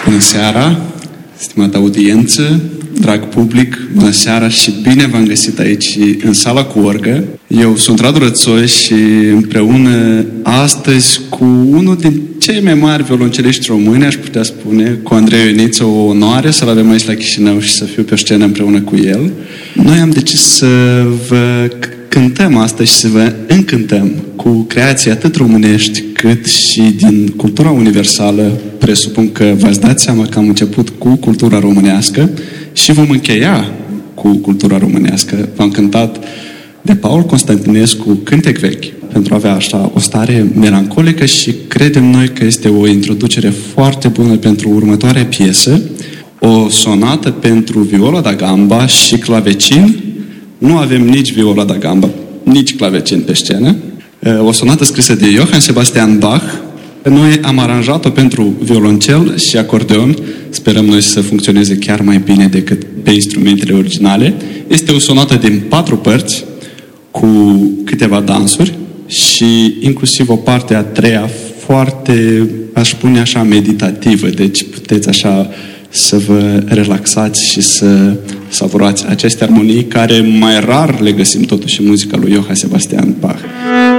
Bună seara, stimată audiență, drag public, bună seara și bine v-am găsit aici în sala cu orgă. Eu sunt Radu Rățoi și împreună astăzi cu unul din cei mai mari violonceliști români, aș putea spune, cu Andrei Ioniță, o onoare să-l avem aici la Chișinău și să fiu pe scenă împreună cu el. Noi am decis să vă cântăm astăzi și să vă încântăm cu creații atât românești cât și din cultura universală. Presupun că v-ați dat seama că am început cu cultura românească și vom încheia cu cultura românească. V-am cântat de Paul Constantinescu Cântec vechi, pentru a avea așa o stare melancolică și credem noi că este o introducere foarte bună pentru următoarea piesă, o sonată pentru viola da gamba și clavecin. Nu avem nici viola da gamba, nici clavecin pe scenă. O sonată scrisă de Johann Sebastian Bach. Noi am aranjat-o pentru violoncel și acordeon. Sperăm noi să funcționeze chiar mai bine decât pe instrumentele originale. Este o sonată din 4 părți, cu câteva dansuri și inclusiv o parte a treia foarte, aș spune așa, meditativă. Deci puteți așa să vă relaxați și să savurați aceste armonii care mai rar le găsim totuși în muzica lui Johann Sebastian Bach.